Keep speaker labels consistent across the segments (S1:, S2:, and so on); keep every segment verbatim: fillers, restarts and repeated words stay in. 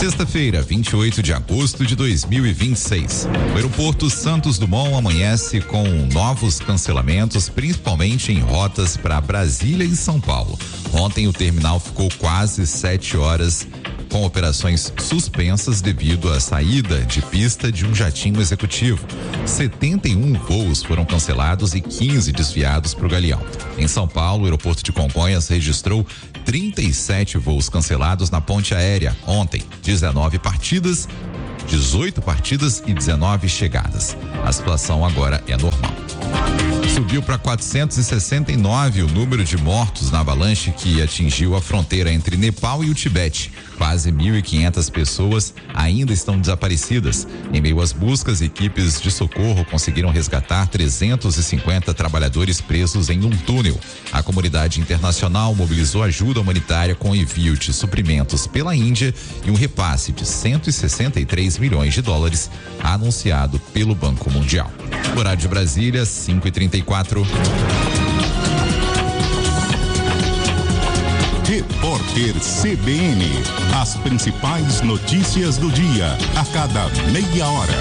S1: Sexta-feira, vinte e oito de agosto de dois mil e vinte e seis. O aeroporto Santos Dumont amanhece com novos cancelamentos, principalmente em rotas para Brasília e São Paulo. Ontem o terminal ficou quase sete horas com operações suspensas devido à saída de pista de um jatinho executivo. setenta e um voos foram cancelados e quinze desviados para o Galeão. Em São Paulo, o aeroporto de Congonhas registrou trinta e sete voos cancelados na ponte aérea ontem, dezenove partidas, dezoito partidas e dezenove chegadas. A situação agora é normal. Subiu para quatrocentos e sessenta e nove o número de mortos na avalanche que atingiu a fronteira entre Nepal e o Tibete. Quase mil e quinhentas pessoas ainda estão desaparecidas. Em meio às buscas, equipes de socorro conseguiram resgatar trezentos e cinquenta trabalhadores presos em um túnel. A comunidade internacional mobilizou ajuda humanitária com envio de suprimentos pela Índia e um repasse de cento e sessenta e três milhões de dólares anunciado pelo Banco Mundial. Horário de Brasília, cinco e trinta e quatro.
S2: Repórter C B N. As principais notícias do dia, a cada meia hora.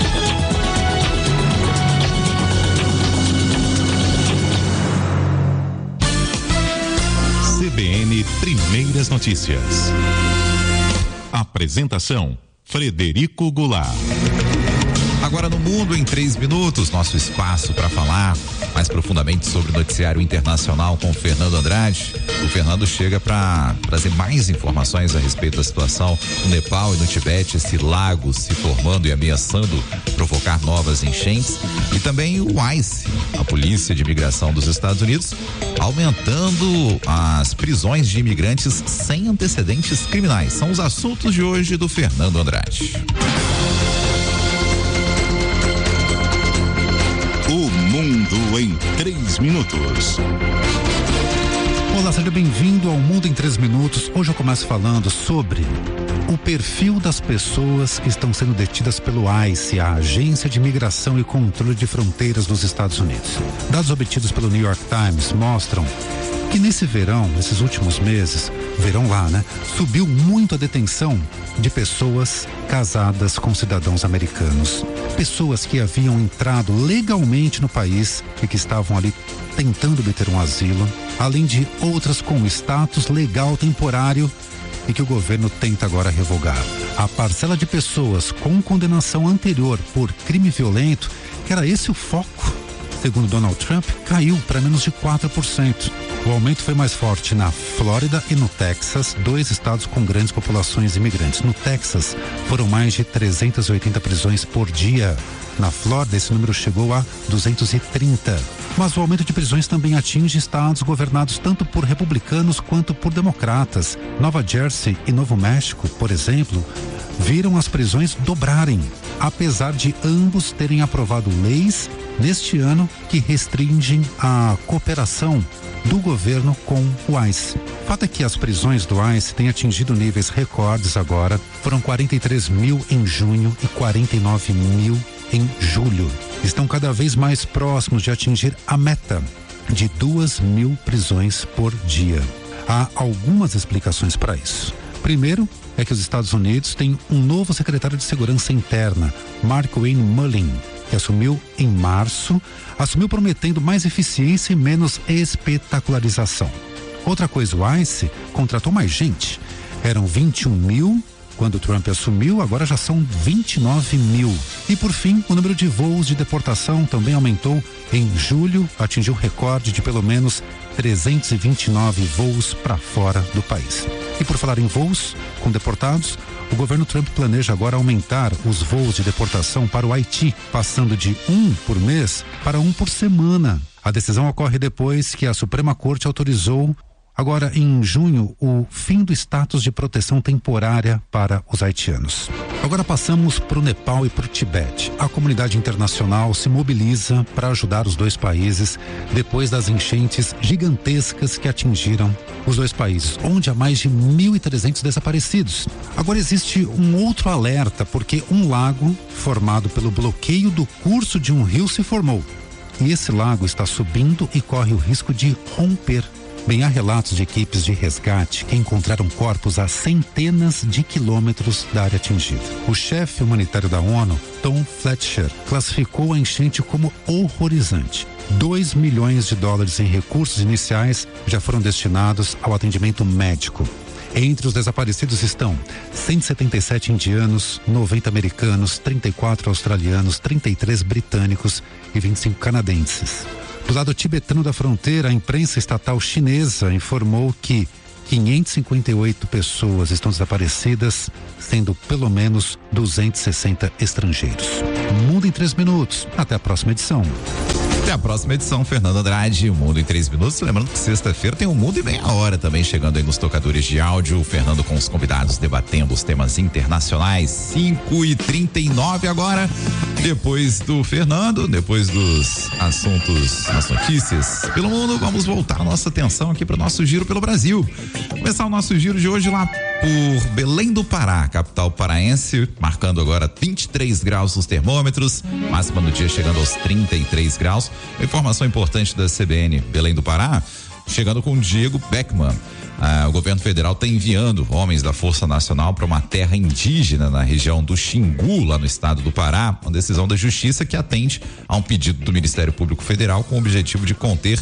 S2: C B N Primeiras Notícias. Apresentação: Frederico Goulart.
S1: Agora no Mundo em três minutos, nosso espaço para falar mais profundamente sobre o noticiário internacional com o Fernando Andrade. O Fernando chega para trazer mais informações a respeito da situação no Nepal e no Tibete, esse lago se formando e ameaçando provocar novas enchentes, e também o ICE, a Polícia de Imigração dos Estados Unidos, aumentando as prisões de imigrantes sem antecedentes criminais. São os assuntos de hoje do Fernando Andrade.
S2: O Mundo em três minutos.
S3: Olá, seja bem-vindo ao Mundo em três minutos. Hoje eu começo falando sobre o perfil das pessoas que estão sendo detidas pelo ICE, a Agência de Imigração e Controle de Fronteiras dos Estados Unidos. Dados obtidos pelo New York Times mostram que nesse verão, nesses últimos meses, verão lá, né? Subiu muito a detenção de pessoas casadas com cidadãos americanos. Pessoas que haviam entrado legalmente no país e que estavam ali tentando obter um asilo, além de outras com status legal temporário e que o governo tenta agora revogar. A parcela de pessoas com condenação anterior por crime violento, que era esse o foco, segundo Donald Trump, caiu para menos de quatro por cento. O aumento foi mais forte na Flórida e no Texas, dois estados com grandes populações imigrantes. No Texas, foram mais de trezentas e oitenta prisões por dia. Na Flórida, esse número chegou a duzentos e trinta. Mas o aumento de prisões também atinge estados governados tanto por republicanos quanto por democratas. Nova Jersey e Novo México, por exemplo, viram as prisões dobrarem, apesar de ambos terem aprovado leis neste ano que restringem a cooperação do governo com o ICE. O fato é que as prisões do ICE têm atingido níveis recordes agora. Foram quarenta e três mil em junho e quarenta e nove mil em julho. Estão cada vez mais próximos de atingir a meta de duas mil prisões por dia. Há algumas explicações para isso. Primeiro, é que os Estados Unidos têm um novo secretário de Segurança Interna, Mark Wayne Mullin, que assumiu em março, assumiu prometendo mais eficiência e menos espetacularização. Outra coisa, o ICE contratou mais gente. Eram vinte e um mil quando Trump assumiu, agora já são vinte e nove mil. E por fim, o número de voos de deportação também aumentou. Em julho, atingiu recorde de pelo menos trezentos e vinte e nove voos para fora do país. E por falar em voos com deportados, o governo Trump planeja agora aumentar os voos de deportação para o Haiti, passando de um por mês para um por semana. A decisão ocorre depois que a Suprema Corte autorizou, agora em junho, o fim do status de proteção temporária para os haitianos. Agora passamos para o Nepal e para o Tibete. A comunidade internacional se mobiliza para ajudar os dois países depois das enchentes gigantescas que atingiram os dois países, onde há mais de mil e trezentos desaparecidos. Agora existe um outro alerta, porque um lago formado pelo bloqueio do curso de um rio se formou. E esse lago está subindo e corre o risco de romper. Bem, há relatos de equipes de resgate que encontraram corpos a centenas de quilômetros da área atingida. O chefe humanitário da ONU, Tom Fletcher, classificou a enchente como horrorizante. Dois milhões de dólares em recursos iniciais já foram destinados ao atendimento médico. Entre os desaparecidos estão cento e setenta e sete indianos, noventa americanos, trinta e quatro australianos, trinta e três britânicos e vinte e cinco canadenses. Do lado tibetano da fronteira, a imprensa estatal chinesa informou que quinhentas e cinquenta e oito pessoas estão desaparecidas, sendo pelo menos duzentos e sessenta estrangeiros. Mundo em três minutos. Até a próxima edição.
S1: Até a próxima edição, Fernando Andrade, o Mundo em três minutos. Lembrando que sexta-feira tem o Mundo em Meia Hora também chegando aí nos tocadores de áudio. O Fernando com os convidados debatendo os temas internacionais. cinco e trinta e nove agora. Depois do Fernando, depois dos assuntos, as notícias pelo mundo, vamos voltar a nossa atenção aqui para o nosso giro pelo Brasil. Começar o nosso giro de hoje lá por Belém do Pará, capital paraense, marcando agora vinte e três graus nos termômetros, máxima do dia chegando aos trinta e três graus. Informação importante da C B N Belém do Pará, chegando com o Diego Beckman. Ah, o governo federal está enviando homens da Força Nacional para uma terra indígena na região do Xingu, lá no estado do Pará, uma decisão da Justiça que atende a um pedido do Ministério Público Federal com o objetivo de conter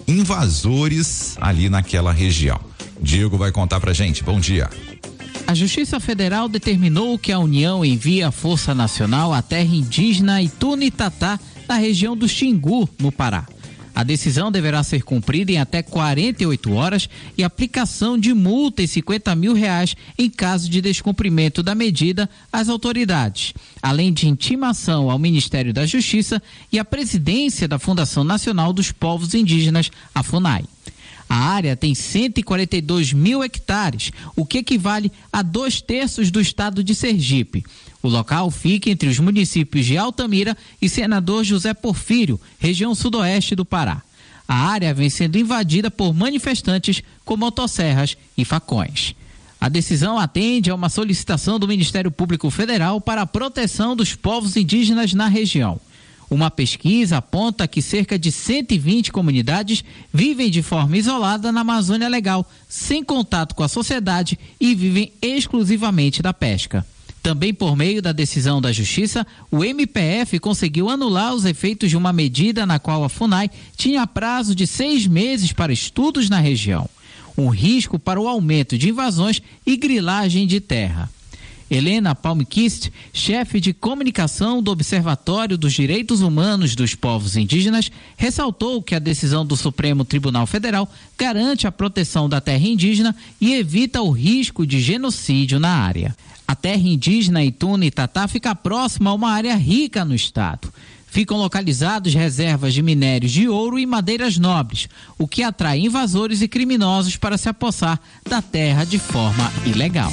S1: invasores ali naquela região. Diego vai contar pra gente. Bom dia.
S4: A Justiça Federal determinou que a União envie a Força Nacional à terra indígena Itunitatá, na região do Xingu, no Pará. A decisão deverá ser cumprida em até quarenta e oito horas e aplicação de multa em cinquenta mil reais em caso de descumprimento da medida às autoridades, além de intimação ao Ministério da Justiça e à presidência da Fundação Nacional dos Povos Indígenas, a FUNAI. A área tem cento e quarenta e dois mil hectares, o que equivale a dois terços do estado de Sergipe. O local fica entre os municípios de Altamira e Senador José Porfírio, região sudoeste do Pará. A área vem sendo invadida por manifestantes com motosserras e facões. A decisão atende a uma solicitação do Ministério Público Federal para a proteção dos povos indígenas na região. Uma pesquisa aponta que cerca de cento e vinte comunidades vivem de forma isolada na Amazônia Legal, sem contato com a sociedade e vivem exclusivamente da pesca. Também por meio da decisão da Justiça, o M P F conseguiu anular os efeitos de uma medida na qual a FUNAI tinha prazo de seis meses para estudos na região. Um risco para o aumento de invasões e grilagem de terra. Helena Palmquist, chefe de comunicação do Observatório dos Direitos Humanos dos Povos Indígenas, ressaltou que a decisão do Supremo Tribunal Federal garante a proteção da terra indígena e evita o risco de genocídio na área. A terra indígena Itunitatá fica próxima a uma área rica no estado. Ficam localizados reservas de minérios de ouro e madeiras nobres, o que atrai invasores e criminosos para se apossar da terra de forma ilegal.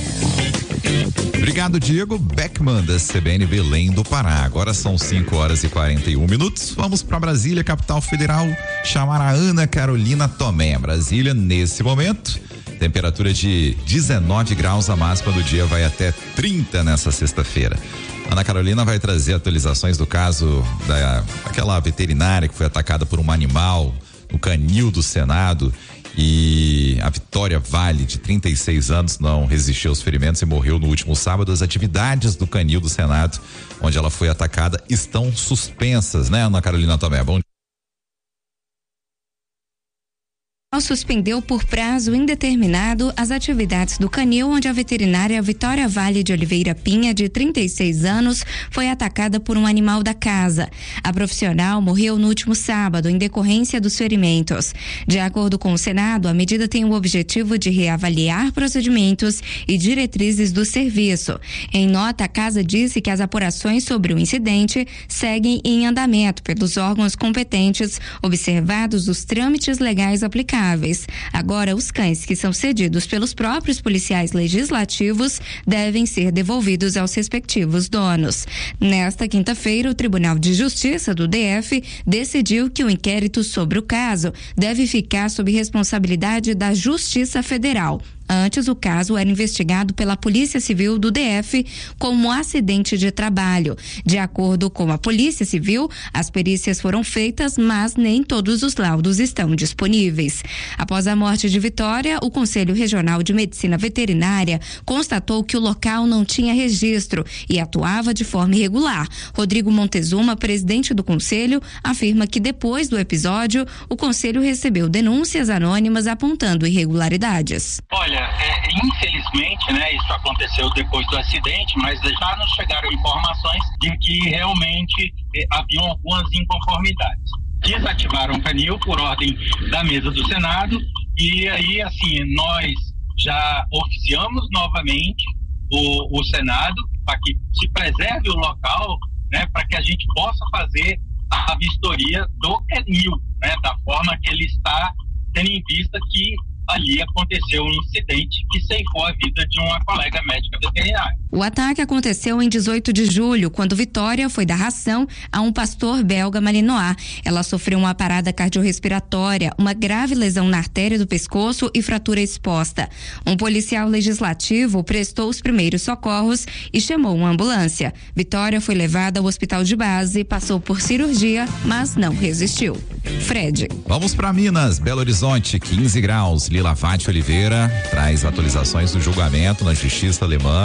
S1: Obrigado, Diego Beckman, da C B N Belém do Pará. Agora são cinco horas e quarenta e um minutos. Vamos para Brasília, capital federal, chamar a Ana Carolina Tomé. Brasília, nesse momento, temperatura de dezenove graus, a máxima do dia vai até trinta nessa sexta-feira. Ana Carolina vai trazer atualizações do caso da aquela veterinária que foi atacada por um animal no canil do Senado. E a Vitória Vale, de trinta e seis anos, não resistiu aos ferimentos e morreu no último sábado. As atividades do canil do Senado, onde ela foi atacada, estão suspensas, né, Ana Carolina Tomé? Bom dia.
S5: Suspendeu por prazo indeterminado as atividades do canil onde a veterinária Vitória Vale de Oliveira Pinha, de trinta e seis anos, foi atacada por um animal da casa. A profissional morreu no último sábado em decorrência dos ferimentos. De acordo com o Senado, a medida tem o objetivo de reavaliar procedimentos e diretrizes do serviço. Em nota, a casa disse que as apurações sobre o incidente seguem em andamento pelos órgãos competentes, observados os trâmites legais aplicados. Agora, os cães que são cedidos pelos próprios policiais legislativos devem ser devolvidos aos respectivos donos. Nesta quinta-feira, o Tribunal de Justiça do D F decidiu que o inquérito sobre o caso deve ficar sob responsabilidade da Justiça Federal. Antes, o caso era investigado pela Polícia Civil do D F como acidente de trabalho. De acordo com a Polícia Civil, as perícias foram feitas, mas nem todos os laudos estão disponíveis. Após a morte de Vitória, o Conselho Regional de Medicina Veterinária constatou que o local não tinha registro e atuava de forma irregular. Rodrigo Montezuma, presidente do Conselho, afirma que depois do episódio, o Conselho recebeu denúncias anônimas apontando irregularidades.
S6: Olha, é, infelizmente, né, isso aconteceu depois do acidente, mas já nos chegaram informações de que realmente eh, haviam algumas inconformidades. Desativaram o canil por ordem da mesa do Senado e aí, assim, nós já oficiamos novamente o, o Senado para que se preserve o local, né, para que a gente possa fazer a vistoria do canil, né, da forma que ele está, tendo em vista que ali aconteceu um incidente que ceifou a vida de uma colega médica veterinária.
S5: O ataque aconteceu em dezoito de julho, quando Vitória foi dar ração a um pastor belga malinois. Ela sofreu uma parada cardiorrespiratória, uma grave lesão na artéria do pescoço e fratura exposta. Um policial legislativo prestou os primeiros socorros e chamou uma ambulância. Vitória foi levada ao hospital de base, passou por cirurgia, mas não resistiu. Fred.
S1: Vamos para Minas, Belo Horizonte, quinze graus. Lila Vati Oliveira traz atualizações do julgamento na justiça alemã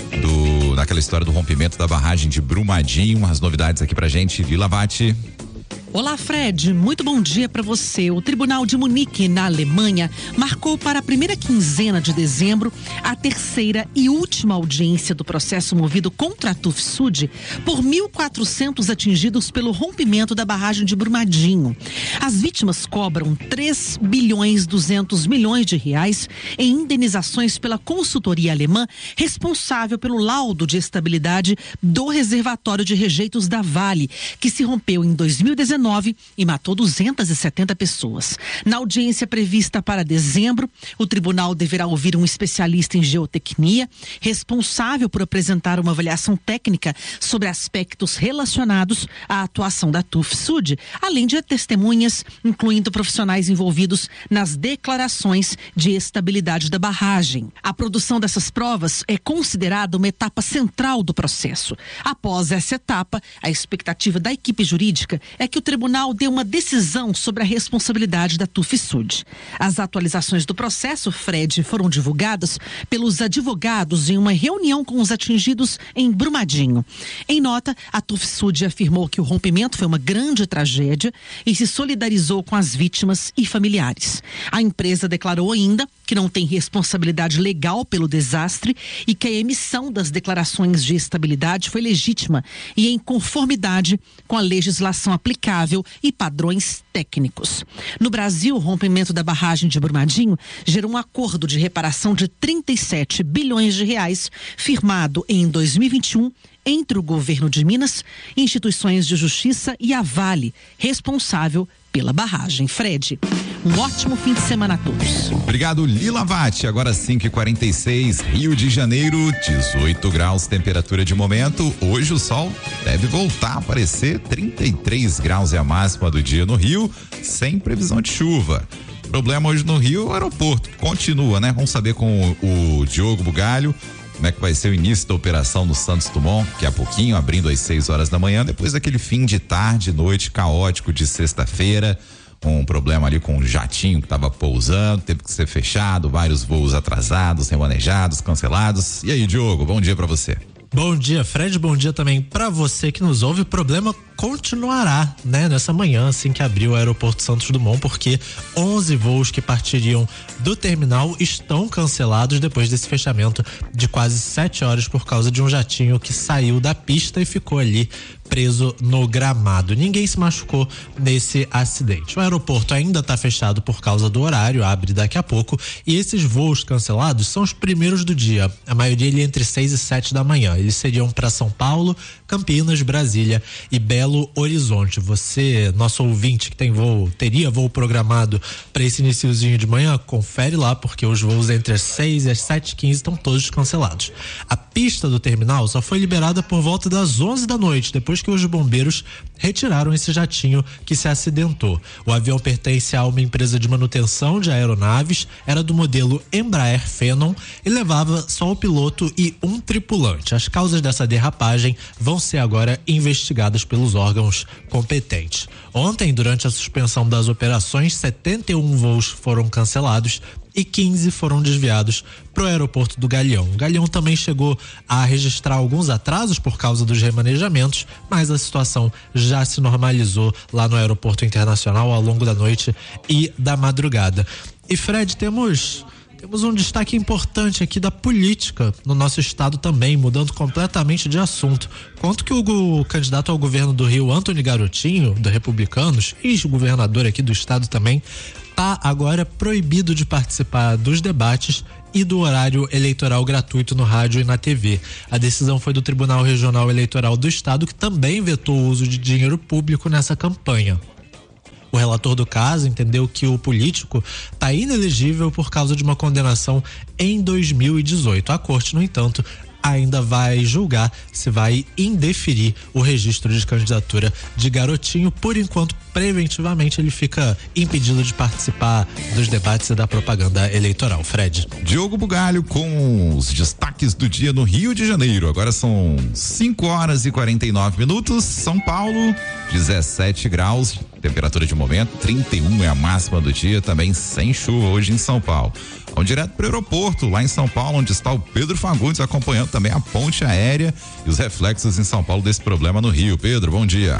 S1: do, naquela história do rompimento da barragem de Brumadinho. As novidades aqui pra gente, Lila Vati.
S7: Olá, Fred. Muito bom dia para você. O Tribunal de Munique, na Alemanha, marcou para a primeira quinzena de dezembro a terceira e última audiência do processo movido contra a Tufsud por mil e quatrocentos atingidos pelo rompimento da barragem de Brumadinho. As vítimas cobram três bilhões duzentos milhões de reais em indenizações pela consultoria alemã responsável pelo laudo de estabilidade do reservatório de rejeitos da Vale, que se rompeu em dois mil e dezenove e matou duzentas e setenta pessoas. Na audiência prevista para dezembro, o tribunal deverá ouvir um especialista em geotecnia, responsável por apresentar uma avaliação técnica sobre aspectos relacionados à atuação da Tufsud, além de testemunhas, incluindo profissionais envolvidos nas declarações de estabilidade da barragem. A produção dessas provas é considerada uma etapa central do processo. Após essa etapa, a expectativa da equipe jurídica é que o tribunal dê uma decisão sobre a responsabilidade da Tufsud. As atualizações do processo, Fred, foram divulgadas pelos advogados em uma reunião com os atingidos em Brumadinho. Em nota, a Tufsud afirmou que o rompimento foi uma grande tragédia e se solidarizou com as vítimas e familiares. A empresa declarou ainda que não tem responsabilidade legal pelo desastre e que a emissão das declarações de estabilidade foi legítima e em conformidade com a legislação aplicável e padrões técnicos. No Brasil, o rompimento da barragem de Brumadinho gerou um acordo de reparação de trinta e sete bilhões de reais firmado em dois mil e vinte e um entre o governo de Minas, instituições de justiça e a Vale, responsável pela barragem. Fred, um ótimo fim de semana a todos.
S1: Obrigado, Lila Vati. Agora cinco e quarenta e seis, Rio de Janeiro, dezoito graus, temperatura de momento. Hoje o sol deve voltar a aparecer, trinta e três graus é a máxima do dia no Rio, sem previsão de chuva. Problema hoje no Rio, o aeroporto continua, né? Vamos saber com o, o Diogo Bugalho como é que vai ser o início da operação no Santos Dumont, que é a pouquinho, abrindo às seis horas da manhã, depois daquele fim de tarde, noite caótico de sexta-feira, um problema ali com o jatinho que estava pousando, teve que ser fechado, vários voos atrasados, remanejados, cancelados. E aí, Diogo, bom dia para você.
S8: Bom dia, Fred, bom dia também para você que nos ouve. O problema continuará, né, nessa manhã, assim que abrir o aeroporto Santos Dumont, porque onze voos que partiriam do terminal estão cancelados depois desse fechamento de quase sete horas por causa de um jatinho que saiu da pista e ficou ali preso no gramado. Ninguém se machucou nesse acidente. O aeroporto ainda está fechado por causa do horário, abre daqui a pouco, e esses voos cancelados são os primeiros do dia, a maioria ali entre seis e sete da manhã. Eles seriam para São Paulo, Campinas, Brasília e Belo Belo Horizonte. Você, nosso ouvinte que tem voo, teria voo programado para esse iniciozinho de manhã, confere lá, porque os voos entre as seis e as sete e quinze estão todos cancelados. A pista do terminal só foi liberada por volta das onze da noite, depois que os bombeiros retiraram esse jatinho que se acidentou. O avião pertence a uma empresa de manutenção de aeronaves, era do modelo Embraer Phenom e levava só o piloto e um tripulante. As causas dessa derrapagem vão ser agora investigadas pelos órgãos competentes. Ontem, durante a suspensão das operações, setenta e um voos foram cancelados e quinze foram desviados para o aeroporto do Galeão. O Galeão também chegou a registrar alguns atrasos por causa dos remanejamentos, mas a situação já se normalizou lá no aeroporto internacional ao longo da noite e da madrugada. E Fred, temos... Temos um destaque importante aqui da política no nosso estado também, mudando completamente de assunto. Conto que o, o candidato ao governo do Rio, Antony Garotinho, do Republicanos, ex-governador aqui do estado também, está agora proibido de participar dos debates e do horário eleitoral gratuito no rádio e na T V. A decisão foi do Tribunal Regional Eleitoral do Estado, que também vetou o uso de dinheiro público nessa campanha. O relator do caso entendeu que o político está inelegível por causa de uma condenação em dois mil e dezoito. A corte, no entanto, ainda vai julgar se vai indeferir o registro de candidatura de Garotinho. Por enquanto, preventivamente, ele fica impedido de participar dos debates e da propaganda eleitoral. Fred.
S1: Diogo Bugalho com os destaques do dia no Rio de Janeiro. Agora são cinco horas e quarenta e nove minutos. São Paulo, dezessete graus. Temperatura de momento, trinta e um é a máxima do dia, também sem chuva hoje em São Paulo. Vamos direto para o aeroporto, lá em São Paulo, onde está o Pedro Fagundes, acompanhando também a ponte aérea e os reflexos em São Paulo desse problema no Rio. Pedro, bom dia.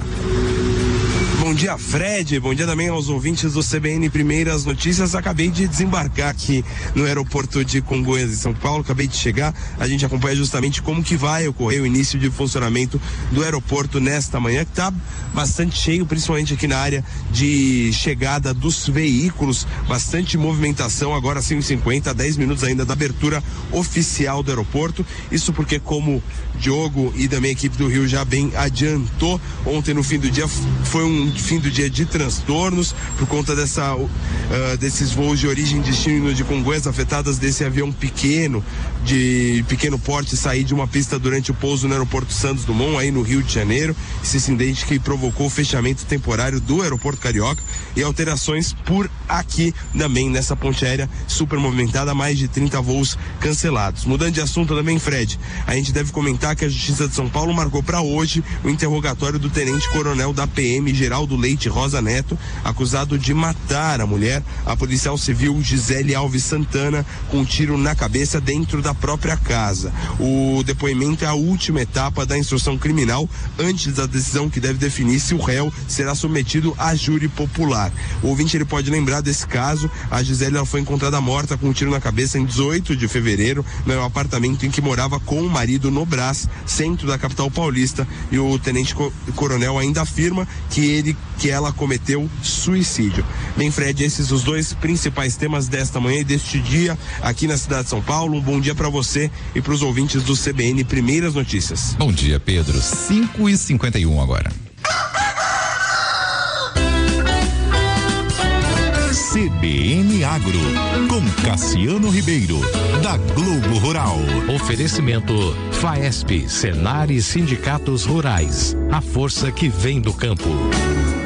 S9: Bom dia, Fred. Bom dia também aos ouvintes do C B N Primeiras Notícias. Acabei de desembarcar aqui no aeroporto de Congonhas, em São Paulo. Acabei de chegar. A gente acompanha justamente como que vai ocorrer o início de funcionamento do aeroporto nesta manhã, que está bastante cheio, principalmente aqui na área de chegada dos veículos. Bastante movimentação. Agora cinco e cinquenta, dez minutos ainda da abertura oficial do aeroporto. Isso porque, como Diogo e também a equipe do Rio já bem adiantou, ontem no fim do dia foi um fim do dia de transtornos por conta dessa, uh, desses voos de origem e destino de Congonhas, afetadas desse avião pequeno, de pequeno porte, sair de uma pista durante o pouso no aeroporto Santos Dumont, aí no Rio de Janeiro. Esse incidente que provocou o fechamento temporário do aeroporto Carioca e alterações por aqui também nessa ponte aérea super movimentada, mais de trinta voos cancelados. Mudando de assunto também, Fred, a gente deve comentar que a Justiça de São Paulo marcou para hoje o interrogatório do tenente-coronel da P M, Geraldo Leite Rosa Neto, acusado de matar a mulher, a policial civil Gisele Alves Santana, com um tiro na cabeça dentro da própria casa. O depoimento é a última etapa da instrução criminal antes da decisão que deve definir se o réu será submetido a júri popular. O ouvinte ele pode lembrar desse caso. A Gisele ela foi encontrada morta com um tiro na cabeça em dezoito de fevereiro no apartamento em que morava com o marido no Brás, centro da capital paulista, e o tenente-coronel ainda afirma que ele que ela cometeu suicídio. Bem, Fred, esses os dois principais temas desta manhã e deste dia aqui na cidade de São Paulo. Um bom dia para você e para os ouvintes do C B N Primeiras Notícias.
S1: Bom dia, Pedro. cinco e cinquenta e um agora.
S2: C B N Agro, com Cassiano Ribeiro, da Globo Rural.
S10: Oferecimento Faesp, Senar e Sindicatos Rurais. A força que vem do campo.